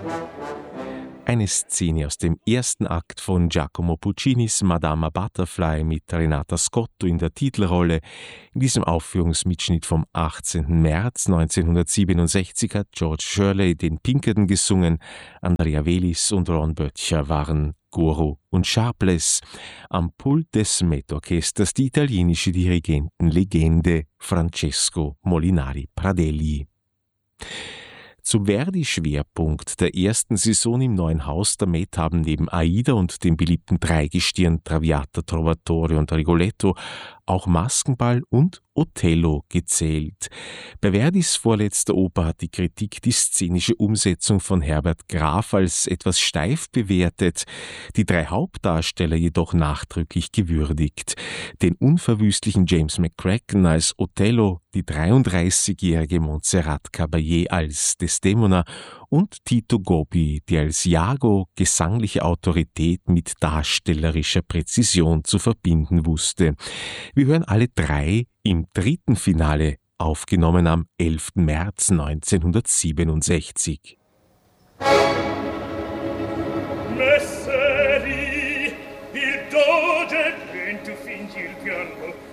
Eine Szene aus dem ersten Akt von Giacomo Puccinis Madama Butterfly mit Renata Scotto in der Titelrolle. In diesem Aufführungsmitschnitt vom 18. März 1967 hat George Shirley den Pinkerton gesungen. Andrea Velis und Ron Böttcher waren Guru und Sharpless. Am Pult des Met-Orchesters die italienische Dirigentenlegende Francesco Molinari Pradelli. Zum Verdi-Schwerpunkt der ersten Saison im Neuen Haus der Met haben neben Aida und dem beliebten Dreigestirn Traviata, Trovatore und Rigoletto auch Maskenball und Othello gezählt. Bei Verdis vorletzter Oper hat die Kritik die szenische Umsetzung von Herbert Graf als etwas steif bewertet, die drei Hauptdarsteller jedoch nachdrücklich gewürdigt. Den unverwüstlichen James McCracken als Othello, die 33-jährige Montserrat Caballé als Desdemona und Tito Gobbi, die als Iago gesangliche Autorität mit darstellerischer Präzision zu verbinden wusste. Wir hören alle drei im dritten Finale, aufgenommen am 11. März 1967. Messeri, il doge ben tu fingi il piano.